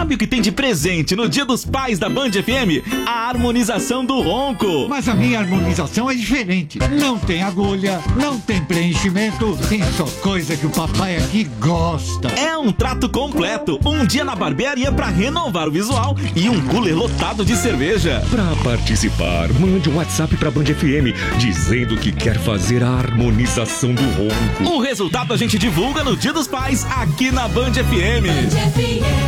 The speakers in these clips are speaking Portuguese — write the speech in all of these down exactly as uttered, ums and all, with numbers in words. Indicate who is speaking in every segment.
Speaker 1: Sabe o que tem de presente no Dia dos Pais da Band F M? A harmonização do ronco.
Speaker 2: Mas a minha harmonização é diferente. Não tem agulha, não tem preenchimento, tem só coisa que o papai aqui gosta.
Speaker 1: É um trato completo. Um dia na barbearia pra renovar o visual e um cooler lotado de cerveja.
Speaker 3: Pra participar, mande um WhatsApp pra Band F M dizendo que quer fazer a harmonização do ronco.
Speaker 1: O resultado a gente divulga no Dia dos Pais aqui na Band F M. Band F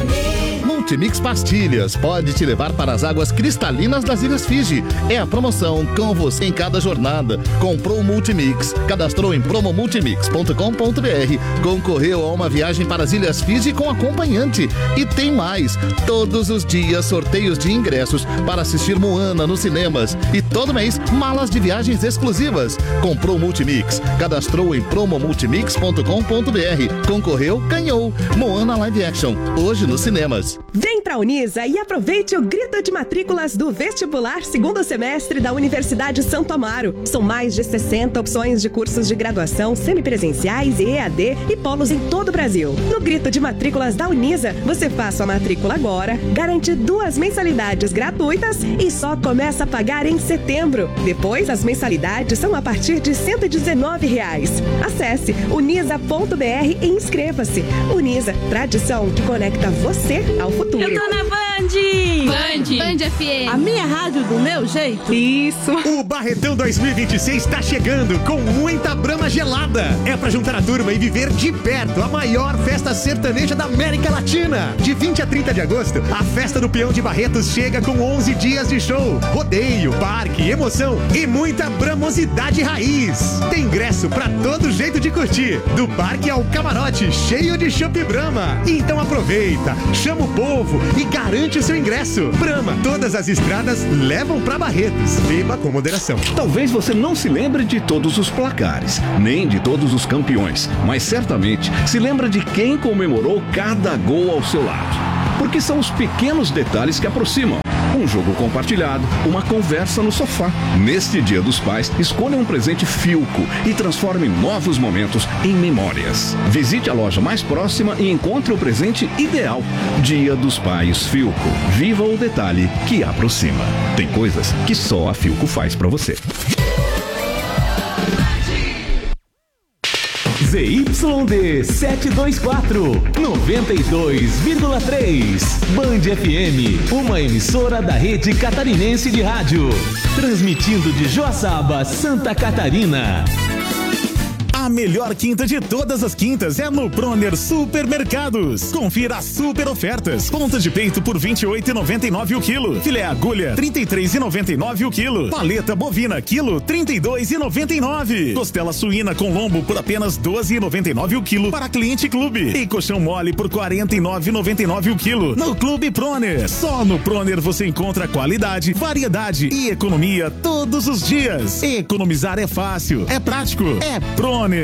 Speaker 1: M.
Speaker 4: Multimix Pastilhas pode te levar para as águas cristalinas das Ilhas Fiji. É a promoção com você em cada jornada. Comprou o Multimix, cadastrou em promo multimix ponto com ponto b r, concorreu a uma viagem para as Ilhas Fiji com acompanhante. E tem mais, todos os dias sorteios de ingressos para assistir Moana nos cinemas. E todo mês, malas de viagens exclusivas. Comprou o Multimix, cadastrou em promo multimix ponto com ponto b r, concorreu, ganhou. Moana Live Action, hoje nos cinemas.
Speaker 5: Vem pra Unisa e aproveite o grito de matrículas do vestibular segundo semestre da Universidade Santo Amaro. São mais de sessenta opções de cursos de graduação semipresenciais e E A D e polos em todo o Brasil. No grito de matrículas da Unisa, você faz sua matrícula agora, garante duas mensalidades gratuitas e só começa a pagar em setembro. Depois, as mensalidades são a partir de cento e dezenove reais. Acesse unisa ponto b r e inscreva-se. Unisa, tradição que conecta você ao futuro.
Speaker 6: Eu tô na Band!
Speaker 7: Band! Band F M!
Speaker 6: A minha rádio do meu jeito?
Speaker 5: Isso!
Speaker 8: O Barretão dois mil e vinte e seis tá chegando com muita brama gelada. É pra juntar a turma e viver de perto a maior festa sertaneja da América Latina. De vinte a trinta de agosto, a Festa do Peão de Barretos chega com onze dias de show, rodeio, parque, emoção e muita bramosidade raiz. Tem ingresso pra todo jeito de curtir, do parque ao camarote, cheio de chopp Brahma. Então aproveita, chama o povo e garante o seu ingresso. Brahma, todas as estradas levam pra Barretos. Beba com moderação.
Speaker 3: Talvez você não se lembre de todos os placares, nem de todos os campeões, mas certamente se lembra de quem comemorou cada gol ao seu lado. Porque são os pequenos detalhes que aproximam. Um jogo compartilhado, uma conversa no sofá. Neste Dia dos Pais, escolha um presente Philco e transforme novos momentos em memórias. Visite a loja mais próxima e encontre o presente ideal. Dia dos Pais Philco. Viva o detalhe que aproxima. Tem coisas que só a Philco faz pra você.
Speaker 1: Z Y D setecentos e vinte e quatro, noventa e dois vírgula três. Band F M, uma emissora da rede catarinense de rádio. Transmitindo de Joaçaba, Santa Catarina.
Speaker 9: A melhor quinta de todas as quintas é no Proner Supermercados. Confira as super ofertas. Ponta de peito por vinte e oito reais e noventa e nove centavos o quilo. Filé agulha, trinta e três reais e noventa e nove centavos o quilo. Paleta bovina, quilo, trinta e dois reais e noventa e nove centavos. Costela suína com lombo por apenas doze reais e noventa e nove centavos o quilo para cliente clube. E colchão mole por quarenta e nove reais e noventa e nove centavos o quilo. No Clube Proner. Só no Proner você encontra qualidade, variedade e economia todos os dias. Economizar é fácil, é prático, é Proner.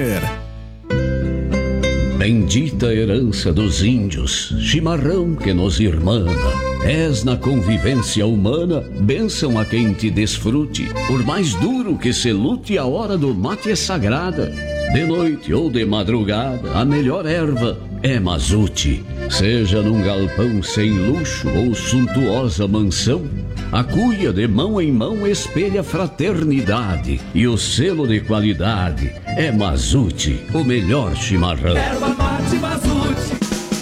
Speaker 10: Bendita herança dos índios, chimarrão que nos irmana. És na convivência humana, bênção a quem te desfrute. Por mais duro que se lute, a hora do mate é sagrada. De noite ou de madrugada, a melhor erva é mazute. Seja num galpão sem luxo ou suntuosa mansão, a cuia de mão em mão espelha fraternidade. E o selo de qualidade é Mazute, o melhor chimarrão.
Speaker 11: Erva mate Mazute.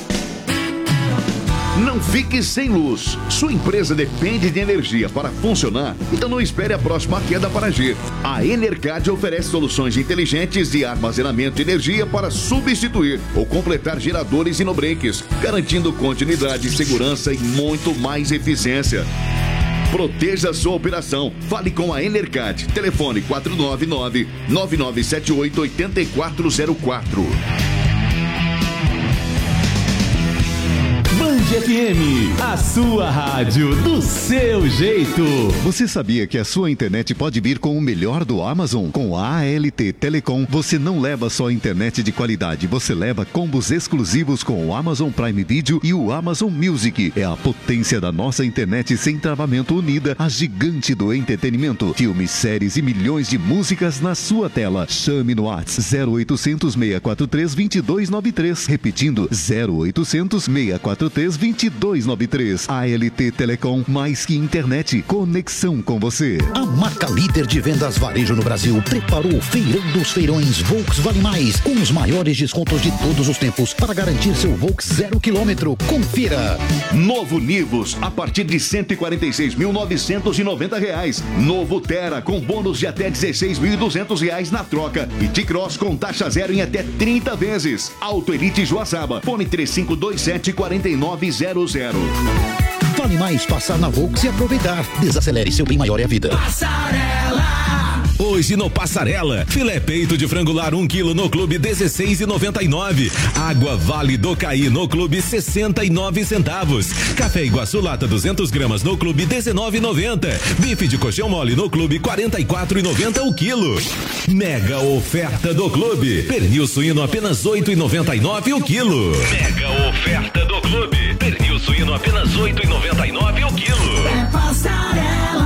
Speaker 12: Não fique sem luz. Sua empresa depende de energia para funcionar, então não espere a próxima queda para agir. A Enercad oferece soluções inteligentes de armazenamento de energia para substituir ou completar geradores e no-breaks, garantindo continuidade, segurança e muito mais eficiência. Proteja sua operação. Fale com a Enercad. Telefone quatro nove nove, nove nove sete oito, oito quatro zero quatro.
Speaker 1: Band F M, a sua rádio do seu jeito.
Speaker 13: Você sabia que a sua internet pode vir com o melhor do Amazon? Com a A L T Telecom, você não leva só internet de qualidade, você leva combos exclusivos com o Amazon Prime Video e o Amazon Music. É a potência da nossa internet sem travamento unida, a gigante do entretenimento. Filmes, séries e milhões de músicas na sua tela. Chame no WhatsApp zero oitocentos, seis quatro três, dois dois nove três. Repetindo, zero oitocentos, seis quatro três, dois vinte e dois noventa e três. A L T Telecom, mais que internet, conexão com você.
Speaker 14: A marca líder de vendas varejo no Brasil preparou o Feirão dos Feirões Volks Vale Mais, com os maiores descontos de todos os tempos para garantir seu Volks zero quilômetro. Confira.
Speaker 12: Novo Nivus, a partir de cento e quarenta e seis mil novecentos e noventa reais. Novo Terra, com bônus de até dezesseis mil e duzentos reais na troca. E T-Cross com taxa zero em até trinta vezes. Auto Elite Joaçaba, fone três cinco dois sete, quatro nove zero zero.
Speaker 14: Vale mais passar na Volks e aproveitar. Desacelere, seu bem maior é a vida.
Speaker 1: Passarela! Hoje no Passarela, filé peito de frangular um quilo no clube dezesseis e noventa e nove. Água Vale do Caí no clube sessenta e nove centavos. Café Iguaçu lata duzentos gramas no clube dezenove e noventa. Bife de coxão mole no clube quarenta e quatro e noventa o quilo. Mega oferta do clube. Pernil suíno apenas oito e noventa e nove o quilo. Mega oferta do clube. Pernil suíno apenas oito e noventa e nove o quilo. É Passarela.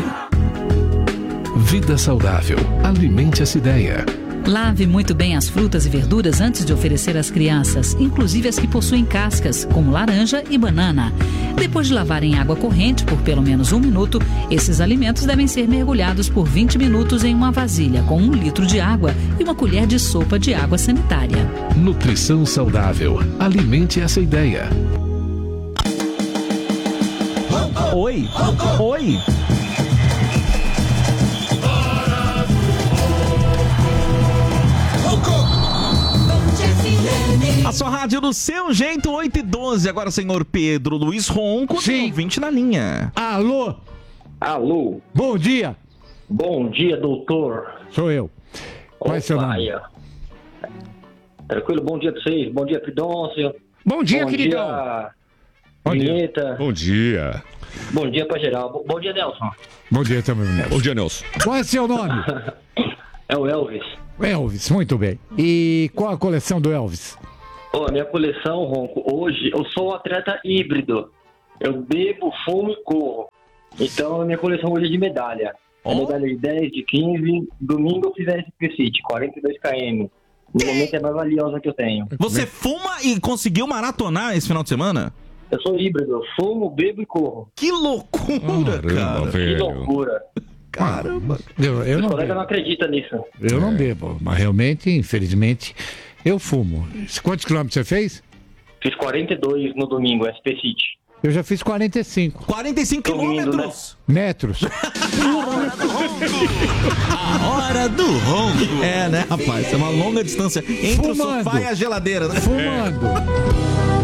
Speaker 15: Vida saudável. Alimente essa ideia.
Speaker 16: Lave muito bem as frutas e verduras antes de oferecer às crianças, inclusive as que possuem cascas, como laranja e banana. Depois de lavar em água corrente por pelo menos um minuto, esses alimentos devem ser mergulhados por vinte minutos em uma vasilha com um litro de água e uma colher de sopa de água sanitária.
Speaker 15: Nutrição saudável. Alimente essa ideia.
Speaker 17: Oi! Oi! A sua rádio do seu jeito, oito e doze. Agora, senhor Pedro Luiz Ronco, tem ouvinte na linha.
Speaker 2: Alô?
Speaker 18: Alô?
Speaker 2: Bom dia.
Speaker 18: Bom dia, doutor.
Speaker 2: Sou eu. Qual é seu nome?
Speaker 18: Tranquilo, bom dia pra vocês. Bom dia, Pidôncio.
Speaker 2: Bom dia,
Speaker 18: bom
Speaker 2: queridão.
Speaker 18: Dia,
Speaker 2: bom
Speaker 18: Vinheta.
Speaker 2: dia. Bom dia.
Speaker 18: Bom dia pra geral. Bom, bom dia, Nelson.
Speaker 2: Bom dia também, Nelson.
Speaker 19: Bom dia, Nelson.
Speaker 2: Qual é seu nome?
Speaker 18: É o Elvis.
Speaker 2: Elvis, muito bem. E qual a coleção do Elvis?
Speaker 18: Ó, oh, minha coleção, Ronco, hoje eu sou um atleta híbrido. Eu bebo, fumo e corro. Então a minha coleção hoje é de medalha. Oh. É medalha de dez, de quinze. Domingo eu fiz a S P City, quarenta e dois quilômetros. No momento é a mais valiosa que eu tenho.
Speaker 17: Você fuma e conseguiu maratonar esse final de semana?
Speaker 18: Eu sou híbrido, eu fumo, bebo e corro.
Speaker 17: Que loucura,
Speaker 19: Caramba,
Speaker 17: cara.
Speaker 19: velho.
Speaker 18: Que loucura.
Speaker 17: Caramba.
Speaker 2: Eu, eu não
Speaker 18: colega
Speaker 2: bebo.
Speaker 18: não acredita nisso.
Speaker 2: Eu não bebo, mas realmente, infelizmente, eu fumo. Quantos quilômetros você fez?
Speaker 18: Fiz quarenta e dois no domingo, S P City.
Speaker 2: Eu já fiz quarenta e cinco.
Speaker 17: quarenta e cinco quilômetros?
Speaker 2: Né? Metros.
Speaker 17: A hora do ronco. É, né, rapaz? É uma longa distância entre Fumando. o sofá e a geladeira, né?
Speaker 2: Fumando. É.